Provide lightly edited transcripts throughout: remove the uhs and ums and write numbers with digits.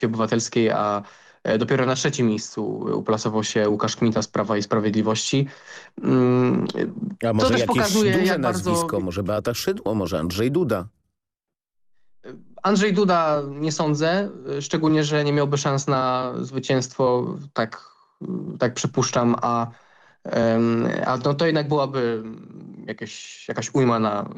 Obywatelskiej, a dopiero na trzecim miejscu uplasował się Łukasz Kmita z Prawa i Sprawiedliwości. Mm, A To może też jakieś pokazuje, duże jak bardzo... nazwisko, może Beata Szydło, może Andrzej Duda? Andrzej Duda nie sądzę, szczególnie, że nie miałby szans na zwycięstwo, tak przypuszczam, a no to jednak byłaby jakaś ujma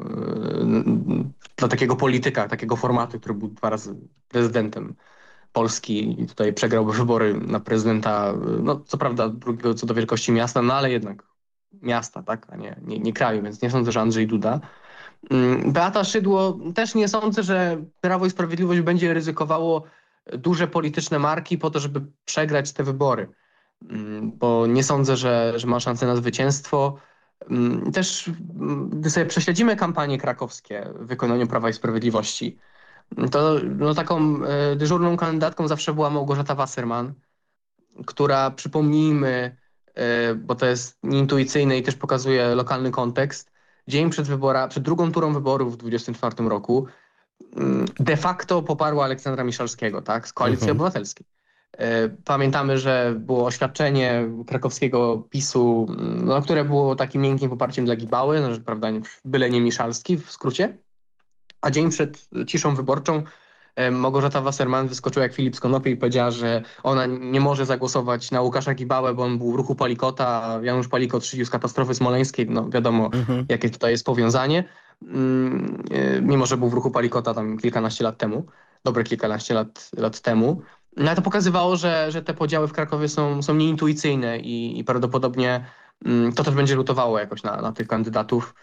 dla takiego polityka, takiego formatu, który był 2 razy prezydentem Polski i tutaj przegrałby wybory na prezydenta, no co prawda drugiego co do wielkości miasta, no ale jednak miasta, tak, a nie kraju, więc nie sądzę, że Andrzej Duda. Beata Szydło też nie sądzę, że Prawo i Sprawiedliwość będzie ryzykowało duże polityczne marki po to, żeby przegrać te wybory. Bo nie sądzę, że ma szansę na zwycięstwo. Też gdy sobie prześledzimy kampanie krakowskie w wykonaniu Prawa i Sprawiedliwości, to no, taką dyżurną kandydatką zawsze była Małgorzata Wasserman, która przypomnijmy, bo to jest nieintuicyjne i też pokazuje lokalny kontekst, dzień przed drugą turą wyborów w 2024 roku de facto poparła Aleksandra Miszalskiego, tak, z Koalicji Obywatelskiej. Pamiętamy, że było oświadczenie krakowskiego PiS-u, no, które było takim miękkim poparciem dla Gibały, no, że, prawda, byle nie Miszalski w skrócie. A dzień przed ciszą wyborczą Małgorzata Wasserman wyskoczyła jak Filip z Konopy i powiedziała, że ona nie może zagłosować na Łukasza Gibałę, bo on był w ruchu Palikota, a Janusz Palikot szydził z katastrofy smoleńskiej. No wiadomo, jakie tutaj jest powiązanie. Mimo że był w ruchu Palikota tam kilkanaście lat temu, dobre kilkanaście lat temu. No ale to pokazywało, że te podziały w Krakowie są nieintuicyjne i prawdopodobnie to też będzie rzutowało jakoś na tych kandydatów.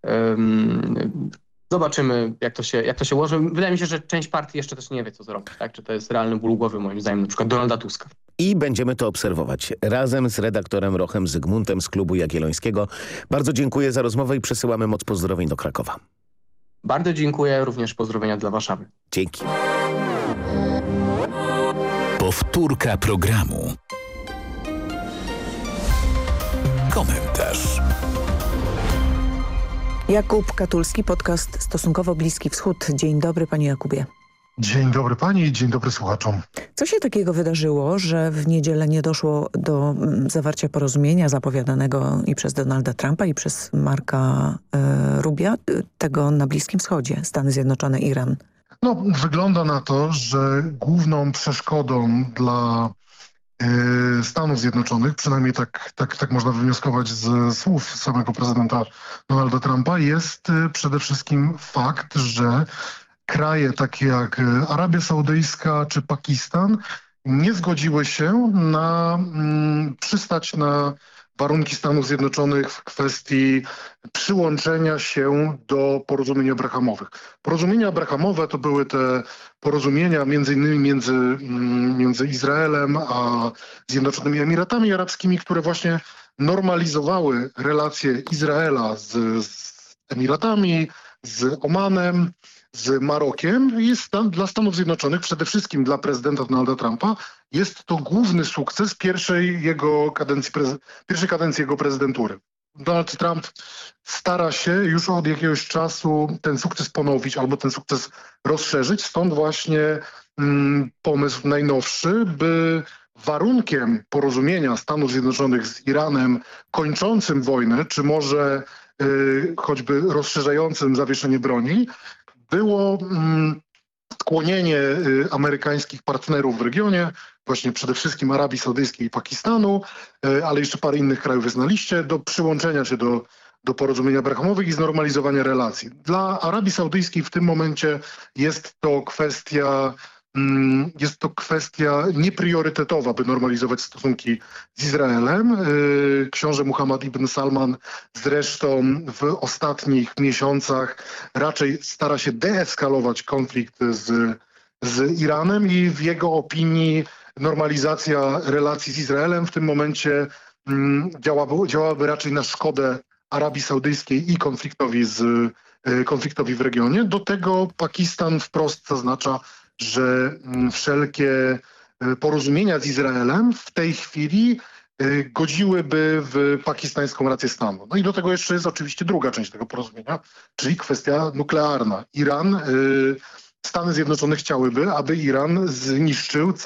Zobaczymy, jak to się ułoży. Wydaje mi się, że część partii jeszcze też nie wie, co zrobić. Tak? Czy to jest realny ból głowy, moim zdaniem, na przykład Donalda Tuska. I będziemy to obserwować razem z redaktorem Rochem Zygmuntem z Klubu Jagiellońskiego. Bardzo dziękuję za rozmowę i przesyłamy moc pozdrowień do Krakowa. Bardzo dziękuję, również pozdrowienia dla Warszawy. Dzięki. Powtórka programu. Komentarz. Jakub Katulski, podcast Stosunkowo Bliski Wschód. Dzień dobry, panie Jakubie. Dzień dobry pani i dzień dobry słuchaczom. Co się takiego wydarzyło, że w niedzielę nie doszło do zawarcia porozumienia zapowiadanego i przez Donalda Trumpa, i przez Marka Rubia, tego na Bliskim Wschodzie, Stany Zjednoczone, Iran? No, wygląda na to, że główną przeszkodą dla Stanów Zjednoczonych, przynajmniej tak można wywnioskować z słów samego prezydenta Donalda Trumpa, jest przede wszystkim fakt, że kraje takie jak Arabia Saudyjska czy Pakistan nie zgodziły się przystać na warunki Stanów Zjednoczonych w kwestii przyłączenia się do porozumień abrahamowych. Porozumienia abrahamowe to były te porozumienia między innymi między Izraelem a Zjednoczonymi Emiratami Arabskimi, które właśnie normalizowały relacje Izraela z Emiratami, z Omanem, z Marokiem. Jest dla Stanów Zjednoczonych, przede wszystkim dla prezydenta Donalda Trumpa, jest to główny sukces pierwszej kadencji jego prezydentury. Donald Trump stara się już od jakiegoś czasu ten sukces ponowić albo ten sukces rozszerzyć. Stąd właśnie pomysł najnowszy, by warunkiem porozumienia Stanów Zjednoczonych z Iranem kończącym wojnę, czy może choćby rozszerzającym zawieszenie broni, było skłonienie amerykańskich partnerów w regionie, właśnie przede wszystkim Arabii Saudyjskiej i Pakistanu, ale jeszcze parę innych krajów jest na liście, do przyłączenia się do porozumień abrahamowych i znormalizowania relacji. Dla Arabii Saudyjskiej w tym momencie jest to kwestia niepriorytetowa, by normalizować stosunki z Izraelem. Książę Muhammad ibn Salman zresztą w ostatnich miesiącach raczej stara się deeskalować konflikt z Iranem i w jego opinii normalizacja relacji z Izraelem w tym momencie działałaby raczej na szkodę Arabii Saudyjskiej i konfliktowi w regionie. Do tego Pakistan wprost zaznacza, że wszelkie porozumienia z Izraelem w tej chwili godziłyby w pakistańską rację stanu. No i do tego jeszcze jest oczywiście druga część tego porozumienia, czyli kwestia nuklearna. Iran Stany Zjednoczone chciałyby, aby Iran zniszczył